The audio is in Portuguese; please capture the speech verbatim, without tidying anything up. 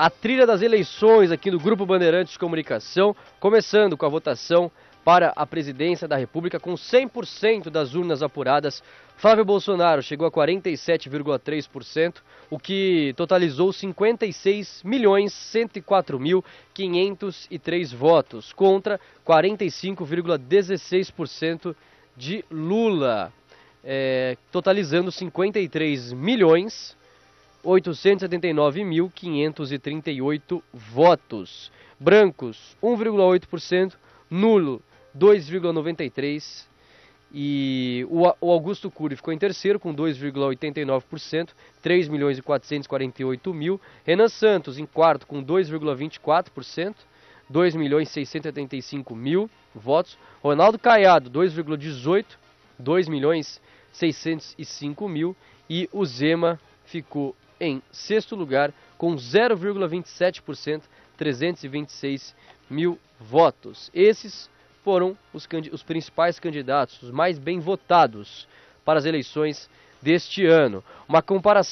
a trilha das eleições aqui no Grupo Bandeirantes de Comunicação, começando com a votação para a presidência da República com cem por cento das urnas apuradas. Flávio Bolsonaro chegou a quarenta e sete vírgula três por cento, o que totalizou cinquenta e seis milhões cento e quatro mil quinhentos e três votos, contra quarenta e cinco vírgula dezesseis por cento de Lula, é, totalizando cinquenta e três milhões oitocentos e setenta e nove mil quinhentos e trinta e oito votos. Brancos, um vírgula oito por cento, nulo, dois vírgula noventa e três por cento, e o Augusto Cury ficou em terceiro com dois vírgula oitenta e nove por cento, três milhões e quatrocentos e quarenta e oito mil. Renan Santos em quarto com dois vírgula vinte e quatro por cento, dois milhões e seiscentos e setenta e cinco mil votos. Ronaldo Caiado, dois vírgula dezoito por cento, dois milhões e seiscentos e cinco mil. E o Zema ficou em sexto lugar com zero vírgula vinte e sete por cento, trezentos e vinte e seis mil votos. Esses foram os, os principais candidatos, os mais bem votados para as eleições deste ano. Uma comparação